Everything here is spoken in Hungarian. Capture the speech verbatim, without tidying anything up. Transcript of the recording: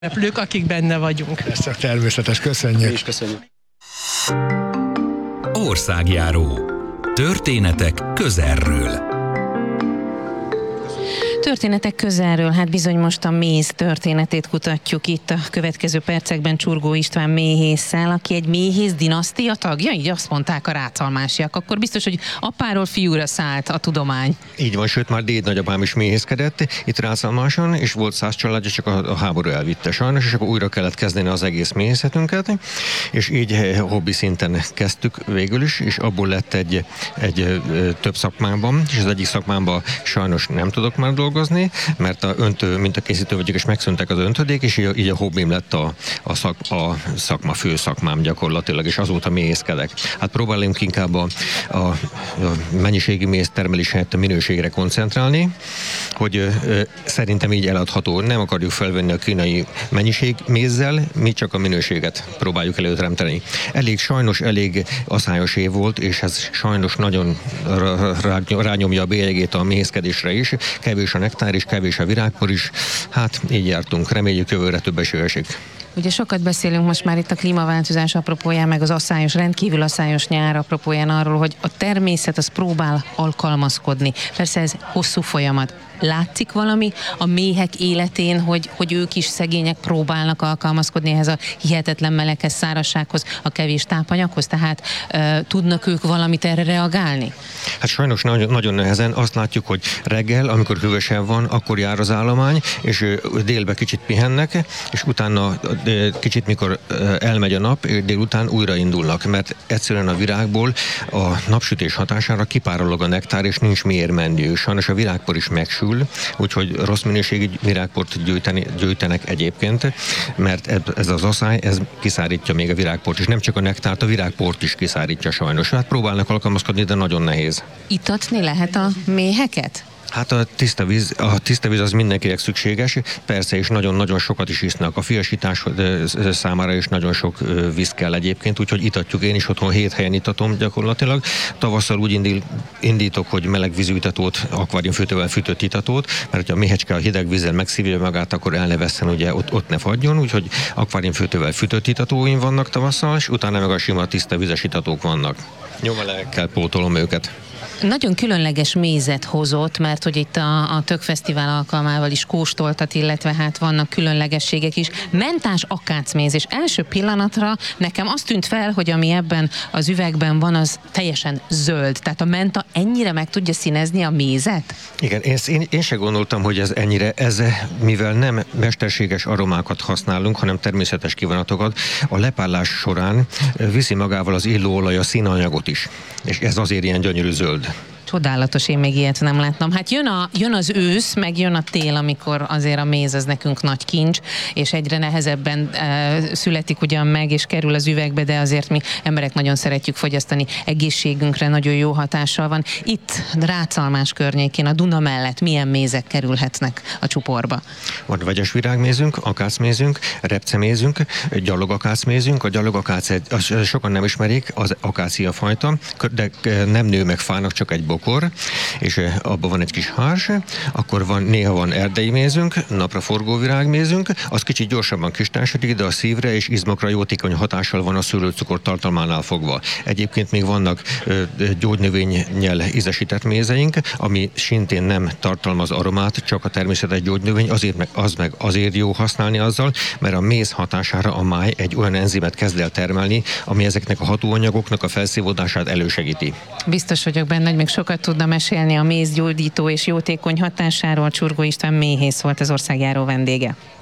Repülők, akik benne vagyunk. Ez csak természetes, köszönjük. Mi is köszönjük. Országjáró. Történetek közelről. Történetek közelről, hát bizony most a méz történetét kutatjuk itt a következő percekben Csurgó István méhésszel, aki egy méhész dinasztia tagja, így azt mondták a rácalmásiak. Akkor biztos, hogy apáról fiúra szállt a tudomány. Így van, sőt már dédnagyapám is méhészkedett itt Rácalmáson, és volt száz családja, csak a, a háború elvitte sajnos, és akkor újra kellett kezdeni az egész méhészetünket, és így hobbi szinten kezdtük végül is, és abból lett egy, egy több szakmában, és az egyik szakmában sajnos nem tudok már dolgozni, mert a öntő mintakészítő vagyok, és megszűntek az öntödék, és így a hobbim lett a, a, szak, a szakma, fő szakmám gyakorlatilag, és azóta méhészkedek. Hát próbáljunk inkább a, a, a mennyiségi méztermelés helyett a minőségre koncentrálni, hogy ö, szerintem így eladható. Nem akarjuk felvenni a kínai mennyiség mézzel, mi csak a minőséget próbáljuk előteremteni. Elég sajnos, elég aszályos év volt, és ez sajnos nagyon rányomja a bélyegét a méhészkedésre is. Kevés a nektár is, kevés a virágpor is. Hát így jártunk, reméljük jövőre több eső esik. Ugye sokat beszélünk most már itt a klímaváltozás apropóján, meg az asszályos, rendkívül asszályos nyár apropóján arról, hogy a természet az próbál alkalmazkodni. Persze ez hosszú folyamat. Látszik valami a méhek életén, hogy, hogy ők is szegények próbálnak alkalmazkodni ehhez a hihetetlen meleghez, szárazsághoz, a kevés tápanyaghoz, tehát e, tudnak ők valamit erre reagálni? Hát sajnos nagyon, nagyon nehezen. Azt látjuk, hogy reggel, amikor hűvösebb van, akkor jár az állomány, és délbe kicsit pihennek, és utána kicsit, mikor elmegy a nap, délután újra indulnak, mert egyszerűen a virágból a napsütés hatására kipárolog a nektár, és nincs miért menniük. Sajnos a virágpor is megsül, úgyhogy rossz minőségű virágport gyűjteni, gyűjtenek egyébként, mert ez az asszály, ez kiszárítja még a virágport, és nem csak a nektárt, a virágport is kiszárítja sajnos. Hát próbálnak alkalmazkodni, de nagyon nehéz. Itatni lehet a méheket? Hát a tiszta víz, a tiszta víz az mindenkinek szükséges, persze, és nagyon-nagyon sokat is isznak. A fiasítás számára is nagyon sok víz kell egyébként, úgyhogy itatjuk, én is otthon hét helyen itatom gyakorlatilag. Tavasszal úgy indul, indítok, hogy meleg vízűtatót, akváriumfűtővel fűtött itatót, mert ha a méhecske a hideg vízzel megszívja magát, akkor el ne vesszen, ugye ott, ott ne fagyjon, úgyhogy akváriumfűtővel fűtött itatóim vannak tavasszal, és utána meg a sima tiszta vízes itatók vannak. Nyomalegekkel pótolom őket. Nagyon különleges mézet hozott, mert hogy itt a, a Tökfesztivál alkalmával is kóstoltat, illetve hát vannak különlegességek is. Mentás akácméz, és első pillanatra nekem azt tűnt fel, hogy ami ebben az üvegben van, az teljesen zöld. Tehát a menta ennyire meg tudja színezni a mézet? Igen, én, én, én se gondoltam, hogy ez ennyire, ez, mivel nem mesterséges aromákat használunk, hanem természetes kivonatokat, a lepárlás során viszi magával az illóolaj a színanyagot is. És ez azért ilyen gyönyörű zöld. Csodálatos, én még ilyet nem láttam. Hát jön, a, jön az ősz, meg jön a tél, amikor azért a méz az nekünk nagy kincs, és egyre nehezebben e, születik ugyan meg, és kerül az üvegbe, de azért mi emberek nagyon szeretjük fogyasztani, egészségünkre nagyon jó hatással van. Itt Rácalmás környékén, a Duna mellett milyen mézek kerülhetnek a csuporba? Van vegyes virágmézünk, akácmézünk, repcemézünk, gyalogakácmézünk. A gyalogakác, sokan nem ismerik, az akácia fajta, de nem nő meg fának, csak egy bok. És abban van egy kis hárs, akkor van, néha van erdei mézünk, napraforgó virágmézünk, az kicsit gyorsabban kristályosodik, de a szívre és izmokra jótékony hatással van a szőlőcukor tartalmánál fogva. Egyébként még vannak ö, gyógynövénynyel ízesített mézeink, ami szintén nem tartalmaz aromát, csak a természetes gyógynövény, azért meg, az meg azért jó használni azzal, mert a méz hatására a máj egy olyan enzimet kezd el termelni, ami ezeknek a hatóanyagoknak a felszívódását elősegíti. Biztos vagyok benne, hogy még sokat tudna mesélni a mézgyógyító és jótékony hatásáról. Csurgó István méhész volt az országjáró vendége.